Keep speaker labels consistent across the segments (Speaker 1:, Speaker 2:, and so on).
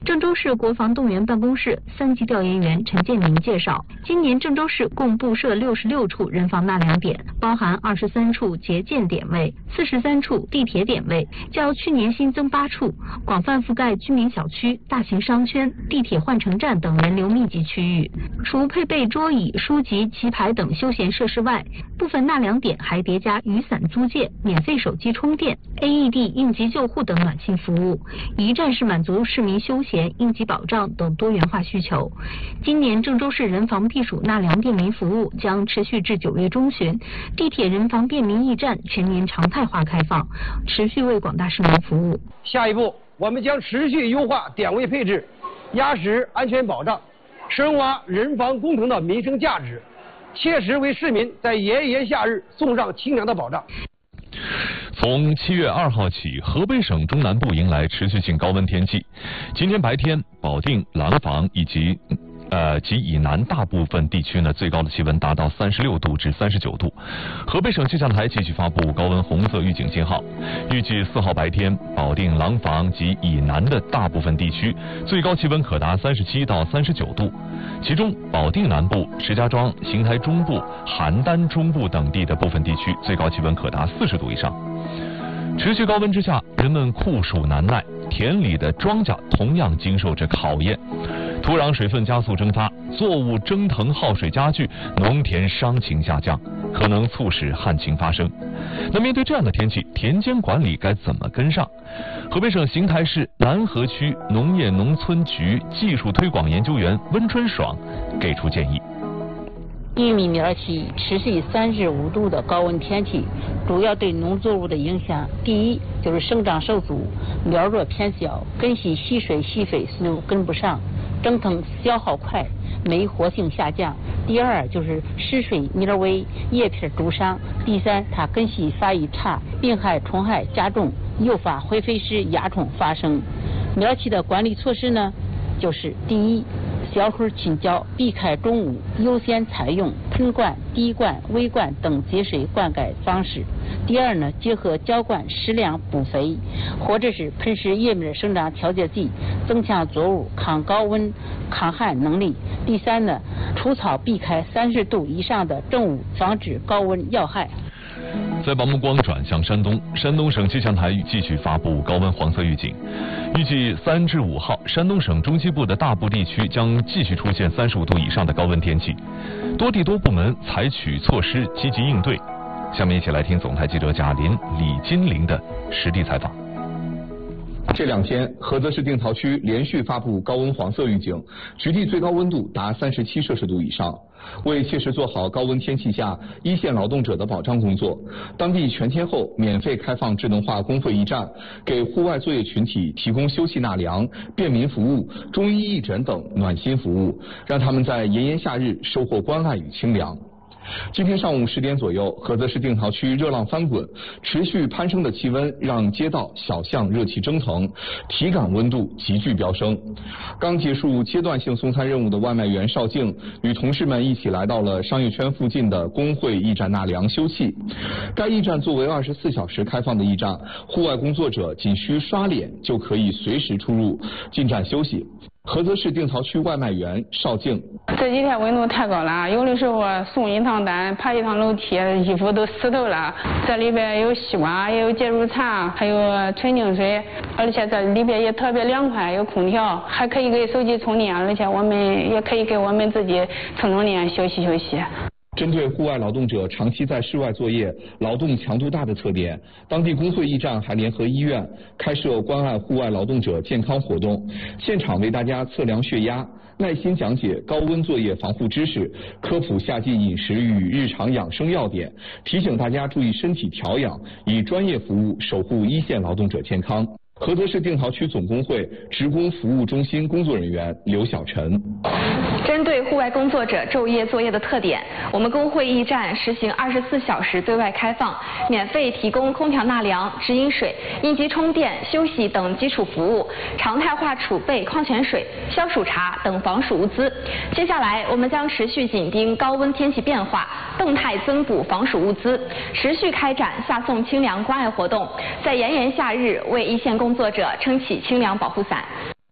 Speaker 1: 郑州市国防动员办公室3级调研员陈建明介绍，今年郑州市共布设66处人防纳凉点，包含23处节建点位、43处地铁点位，较去年新增8处，广泛覆盖居民小区、大型商圈、地铁换乘站等人流密集区域。除配备桌椅、书籍、棋牌等休闲设施外，部分纳凉点还叠加雨伞租借、免费手机充电、AED 应急救护等暖心服务，一站式满足市民休闲、应急保障等多元化需求。今年郑州市人防避暑纳凉便民服务将持续至9月中旬，地铁人防便民驿站全年常态化开放，持续为广大市民服务。
Speaker 2: 下一步，我们将持续优化点位配置，压实安全保障，深挖人防工程的民生价值，切实为市民在炎炎夏日送上清凉的保障。
Speaker 3: 从7月2号起，河北省中南部迎来持续性高温天气。今天白天，保定、廊坊以及以南大部分地区呢，最高的气温达到36度至39度。河北省气象台继续发布高温红色预警信号，预计4号白天，保定、廊坊及以南的大部分地区最高气温可达37到39度，其中保定南部、石家庄、邢台中部、邯郸中部等地的部分地区最高气温可达40度以上。持续高温之下，人们酷暑难耐，田里的庄稼同样经受着考验。土壤水分加速蒸发，作物蒸腾耗水加剧，农田伤情下降，可能促使旱情发生。那面对这样的天气，田间管理该怎么跟上？河北省邢台市南河区农业农村局技术推广研究员温春爽给出建议。
Speaker 4: 玉米苗期持续35度的高温天气，主要对农作物的影响，第一就是生长受阻，苗弱偏小，根系吸水吸肥速度跟不上，蒸腾消耗快，酶活性下降。第二就是湿水苗微，叶片灼伤。第三，它根系发育差，病害虫害加重，诱发灰飞虱蚜虫发生。苗期的管理措施呢，就是第一，小水浸浇，避开中午，优先采用喷灌、滴灌、微灌等节水灌溉方式。第二呢，结合浇灌适量补肥，或者是喷施叶面生长调节剂，增强作物抗高温、抗旱能力。第三呢，除草避开30度以上的正午，防止高温要害。
Speaker 3: 再把目光转向山东，山东省气象台继续发布高温黄色预警，预计3至5号，山东省中西部的大部地区将继续出现35度以上的高温天气，多地多部门采取措施积极应对。下面一起来听总台记者贾林、李金玲的实地采访。
Speaker 5: 这2天，菏泽市定陶区连续发布高温黄色预警，局地最高温度达37摄氏度以上。为切实做好高温天气下一线劳动者的保障工作，当地全天候免费开放智能化工会驿站，给户外作业群体提供休憩纳凉、便民服务、中医义诊等暖心服务，让他们在炎炎夏日收获关爱与清凉。今天上午10点左右，菏泽市定陶区热浪翻滚，持续攀升的气温让街道小巷热气蒸腾，体感温度急剧飙升。刚结束阶段性送餐任务的外卖员邵静与同事们一起来到了商业圈附近的工会驿站纳凉休憩。该驿站作为24小时开放的驿站，户外工作者仅需刷脸就可以随时出入，进站休息。菏泽市定陶区外卖员邵静：
Speaker 6: 这几天温度太高了，有的时候送一趟单，爬一趟楼梯，衣服都湿透了。这里边有西瓜，也有解暑茶，还有纯净水，而且这里边也特别凉快，有空调，还可以给手机充电，而且我们也可以给我们自己充电，休息休息。
Speaker 5: 针对户外劳动者长期在室外作业、劳动强度大的特点，当地工会驿站还联合医院开设关爱户外劳动者健康活动，现场为大家测量血压，耐心讲解高温作业防护知识，科普夏季饮食与日常养生要点，提醒大家注意身体调养，以专业服务守护一线劳动者健康。菏泽市定陶区总工会职工服务中心工作人员刘小晨：
Speaker 7: 针对户外工作者昼夜作业的特点，我们工会驿站实行24小时对外开放，免费提供空调纳凉、直饮水、应急充电、休息等基础服务，常态化储备矿泉水、消暑茶等防暑物资。接下来，我们将持续紧盯高温天气变化，动态增补防暑物资，持续开展夏送清凉关爱活动，在炎炎夏日为一线工作者撑起清凉保护伞。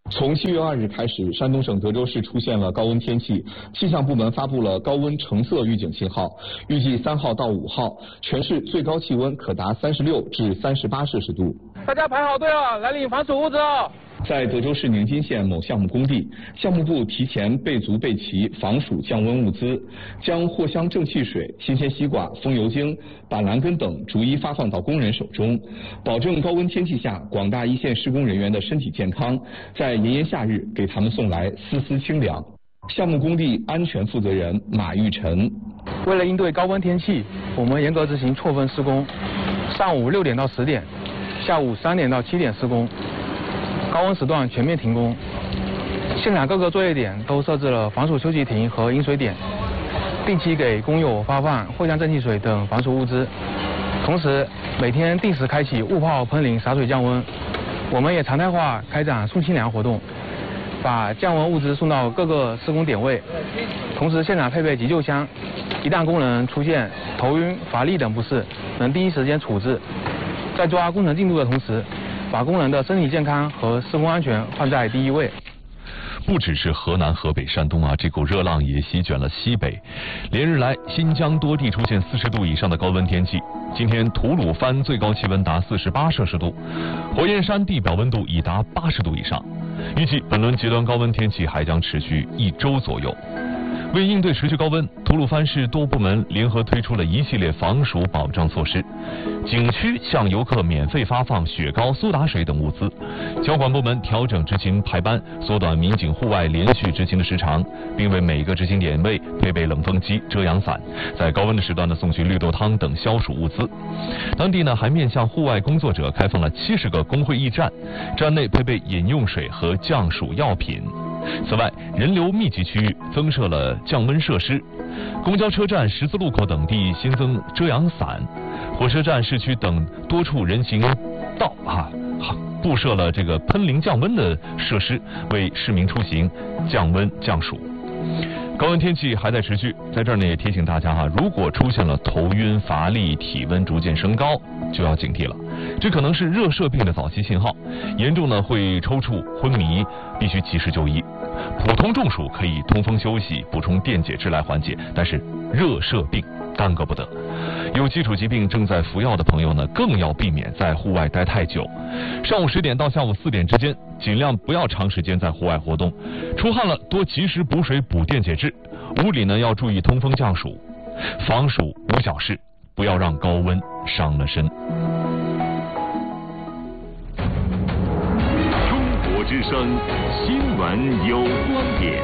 Speaker 5: 从7月2日开始，山东省德州市出现了高温天气，气象部门发布了高温橙色预警信号，预计3号到5号，全市最高气温可达36至38摄氏度。
Speaker 8: 大家排好队啊，来领防暑物资啊！
Speaker 5: 在德州市宁津县某项目工地，项目部提前备足备齐防暑降温物资，将藿香正气水、新鲜西瓜、风油精、板蓝根等逐一发放到工人手中，保证高温天气下广大一线施工人员的身体健康，在炎炎夏日给他们送来丝丝清凉。项目工地安全负责人马玉晨：
Speaker 8: 为了应对高温天气，我们严格执行错峰施工，上午6点到10点，下午3点到7点施工。高温时段全面停工，现场各个作业点都设置了防暑休息亭和饮水点，定期给工友发放藿香正气水等防暑物资。同时，每天定时开启雾泡喷淋洒水降温。我们也常态化开展送清凉活动，把降温物资送到各个施工点位。同时，现场配备急救箱，一旦工人出现头晕、乏力等不适，能第一时间处置。在抓工程进度的同时，把工人的身体健康和施工安全放在第一位。
Speaker 3: 不只是河南、河北、山东啊，这股热浪也席卷了西北。连日来，新疆多地出现40度以上的高温天气。今天吐鲁番最高气温达48摄氏度，火焰山地表温度已达80度以上。预计本轮极端高温天气还将持续1周左右。为应对持续高温，吐鲁番市多部门联合推出了一系列防暑保障措施。景区向游客免费发放雪糕、苏打水等物资。交管部门调整执勤排班，缩短民警户外连续执勤的时长，并为每个执勤点位配备冷风机、遮阳伞，在高温的时段呢送去绿豆汤等消暑物资。当地呢还面向户外工作者开放了70个工会驿站，站内配备饮用水和降暑药品。此外，人流密集区域增设了降温设施，公交车站、十字路口等地新增遮阳伞，火车站、市区等多处人行道布设了这个喷淋降温的设施，为市民出行降温降暑。高温天气还在持续，在这儿呢也提醒大家如果出现了头晕、乏力、体温逐渐升高，就要警惕了。这可能是热射病的早期信号，严重呢会抽搐、昏迷，必须及时就医。普通中暑可以通风休息，补充电解质来缓解，但是热射病耽搁不得。有基础疾病正在服药的朋友呢，更要避免在户外待太久。上午10点到下午4点之间，尽量不要长时间在户外活动。出汗了，多及时补水补电解质。屋里呢要注意通风降暑，防暑无小事，不要让高温伤了身。
Speaker 9: 中国之声新闻有观点。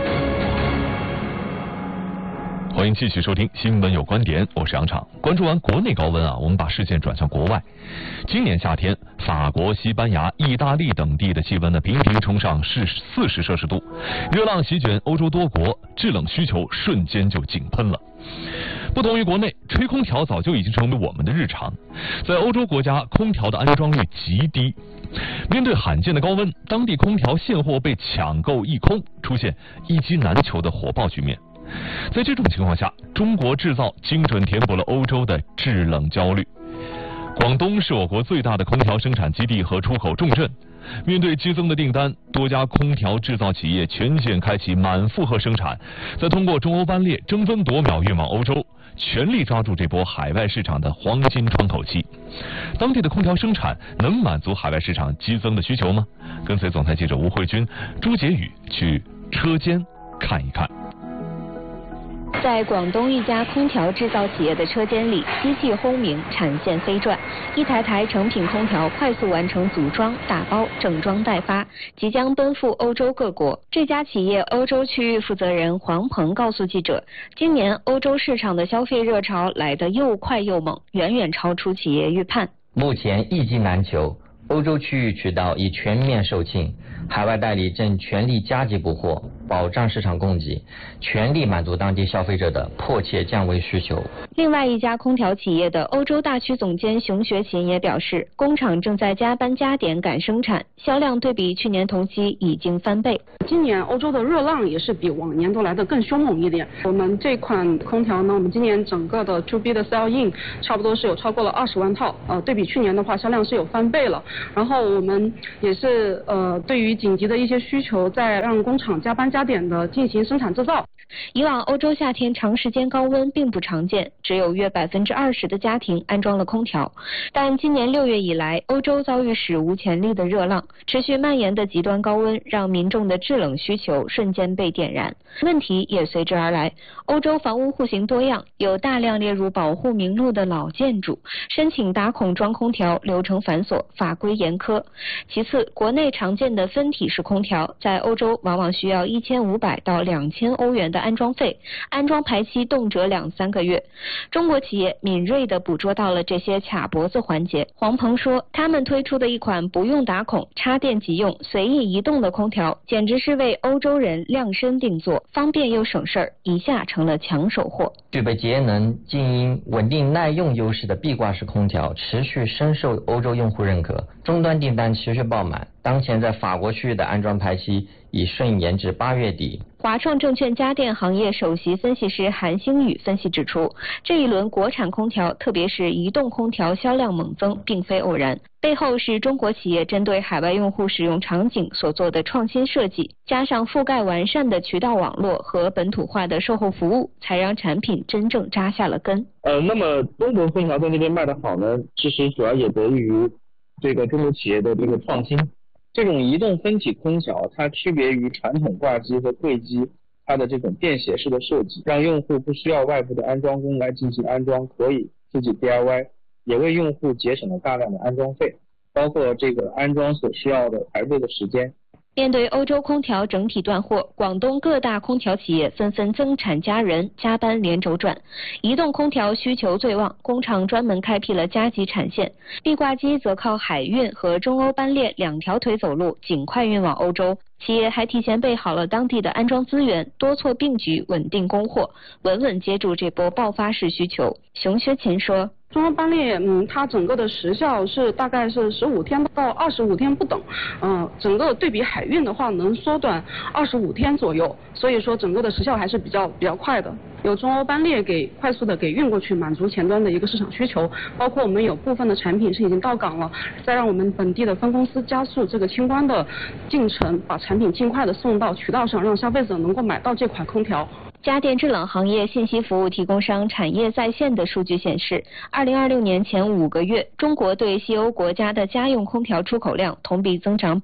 Speaker 3: 欢迎继续收听新闻有观点，我是杨畅。关注完国内高温我们把视线转向国外。今年夏天，法国、西班牙、意大利等地的气温呢频频冲上40摄氏度，热浪席卷欧洲多国，制冷需求瞬间就井喷了。不同于国内，吹空调早就已经成为我们的日常。在欧洲国家，空调的安装率极低。面对罕见的高温，当地空调现货被抢购一空，出现一机难求的火爆局面。在这种情况下，中国制造精准填补了欧洲的制冷焦虑。广东是我国最大的空调生产基地和出口重镇，面对激增的订单，多家空调制造企业全线开启满负荷生产，再通过中欧班列争分夺秒运往欧洲，全力抓住这波海外市场的黄金窗口期。当地的空调生产能满足海外市场激增的需求吗？跟随总台记者吴慧君、朱杰宇去车间看一看。
Speaker 10: 在广东一家空调制造企业的车间里，机器轰鸣，产线飞转，一台台成品空调快速完成组装、打包、整装待发，即将奔赴欧洲各国。这家企业欧洲区域负责人黄鹏告诉记者，今年欧洲市场的消费热潮来得又快又猛，远远超出企业预判。
Speaker 11: 目前一机难求，欧洲区域渠道已全面售罄，海外代理正全力加急补货，保障市场供给，全力满足当地消费者的迫切降温需求。
Speaker 10: 另外一家空调企业的欧洲大区总监熊学勤也表示，工厂正在加班加点赶生产，销量对比去年同期已经翻倍。
Speaker 12: 今年欧洲的热浪也是比往年都来得更凶猛一点。我们这款空调呢，我们今年整个的 2B 的 sell in 差不多是有超过了20万套，对比去年的话销量是有翻倍了。然后我们也是对于于紧急的一些需求，再让工厂加班加点的进行生产制造。
Speaker 10: 以往欧洲夏天长时间高温并不常见，只有约20%的家庭安装了空调。但今年6月以来，欧洲遭遇史无前例的热浪，持续蔓延的极端高温让民众的制冷需求瞬间被点燃，问题也随之而来。欧洲房屋户型多样，有大量列入保护名录的老建筑，申请打孔装空调流程繁琐，法规严苛。其次，国内常见的分体式空调在欧洲往往需要1500到2000欧元的安装费，安装排期动辄2-3个月。中国企业敏锐地捕捉到了这些卡脖子环节。黄鹏说，他们推出的一款不用打孔、插电即用、随意移动的空调，简直是为欧洲人量身定做，方便又省事儿，一下成了抢手货。
Speaker 11: 具备节能、静音、稳定耐用优势的壁挂式空调持续深受欧洲用户认可，终端订单持续爆满。当前在法国区域的安装排期已顺延至8月底。
Speaker 10: 华创证券家电行业首席分析师韩星宇分析指出，这一轮国产空调，特别是移动空调销量猛增，并非偶然，背后是中国企业针对海外用户使用场景所做的创新设计，加上覆盖完善的渠道网络和本土化的售后服务，才让产品真正扎下了根。
Speaker 13: 那么中国空调在这边卖得好呢，其实主要也得益于这个中国企业的这个创新。这种移动分体空调，它区别于传统挂机和柜机，它的这种便携式的设计，让用户不需要外部的安装工来进行安装，可以自己 DIY， 也为用户节省了大量的安装费，包括这个安装所需要的排队的时间。
Speaker 10: 面对欧洲空调整体断货，广东各大空调企业纷纷增产加人，加班连轴转。移动空调需求最旺，工厂专门开辟了加急产线，壁挂机则靠海运和中欧班列2条腿走路，尽快运往欧洲。企业还提前备好了当地的安装资源，多措并举，稳定供货，稳稳接住这波爆发式需求。熊学勤说，
Speaker 12: 中欧班列，它整个的时效是大概是15天到25天不等，整个对比海运的话能缩短25天左右，所以说整个的时效还是比较快的。有中欧班列快速的给运过去，满足前端的一个市场需求，包括我们有部分的产品是已经到港了，再让我们本地的分公司加速这个清关的进程，把产品尽快的送到渠道上，让消费者能够买到这款空调。
Speaker 10: 家电制冷行业信息服务提供商产业在线的数据显示，2026年前5个月，中国对西欧国家的家用空调出口量同比增长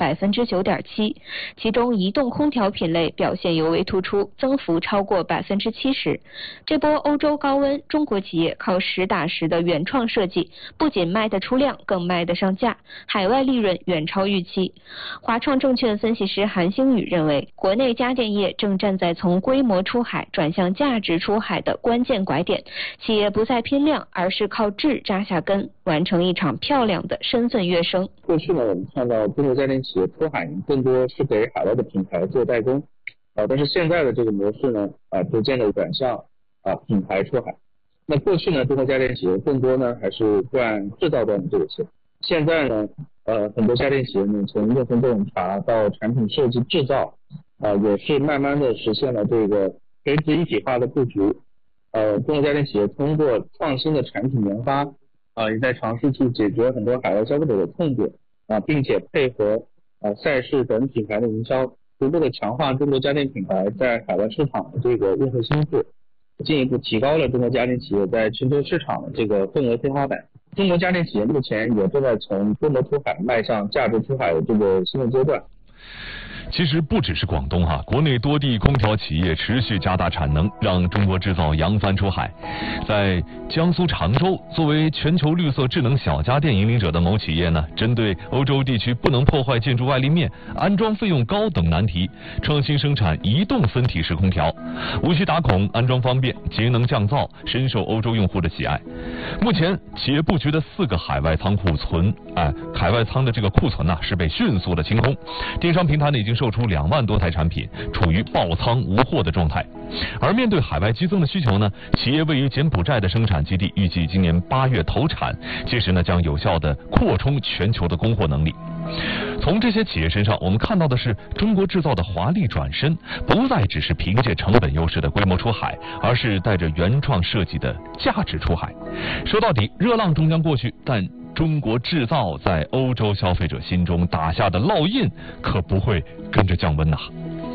Speaker 10: 9.7%，其中移动空调品类表现尤为突出，增幅超过70%。这波欧洲高温，中国企业靠实打实的原创设计，不仅卖得出量，更卖得上价，海外利润远超预期。华创证券分析师韩星宇认为，国内家电业正站在从规模出海转向价值出海的关键拐点，企业不再拼量，而是靠质扎下根，完成一场漂亮的身份跃升。
Speaker 13: 过去呢，我们看到中国家电企业出海更多是给海外的品牌做代工，但是现在的这个模式呢，逐渐的转向品牌出海。那过去呢，中国家电企业更多呢还是赚制造端的这个钱，现在呢，很多家电企业呢，从用户洞察到产品设计制造，也是慢慢的实现了这个垂直一体化的布局。中国家电企业通过创新的产品研发，也在尝试去解决很多海外消费者的痛点，并且配合赛事等品牌的营销，逐步的强化中国家电品牌在海外市场的这个用户心智，进一步提高了中国家电企业在全球市场的这个份额天花板。中国家电企业目前也正在从规模出海迈向价值出海的这个新的阶段。
Speaker 3: 其实不只是广东国内多地空调企业持续加大产能，让中国制造扬帆出海。在江苏常州，作为全球绿色智能小家电引领者的某企业呢，针对欧洲地区不能破坏建筑外立面、安装费用高等难题，创新生产移动分体式空调，无需打孔，安装方便，节能降噪，深受欧洲用户的喜爱。目前，企业布局的4个海外仓库海外仓的这个库存是被迅速的清空，电商平台呢已经售出2万多台产品，处于爆仓无货的状态。而面对海外激增的需求呢，企业位于柬埔寨的生产基地预计今年8月投产，届时呢将有效的扩充全球的供货能力。从这些企业身上，我们看到的是中国制造的华丽转身，不再只是凭借成本优势的规模出海，而是带着原创设计的价值出海。说到底，热浪终将过去，但中国制造在欧洲消费者心中打下的烙印可不会跟着降温呐。